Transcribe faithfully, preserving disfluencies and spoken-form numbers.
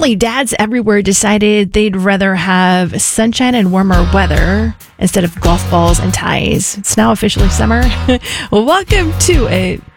Apparently, dads everywhere decided they'd rather have sunshine and warmer weather instead of golf balls and ties. It's now officially summer. Welcome to a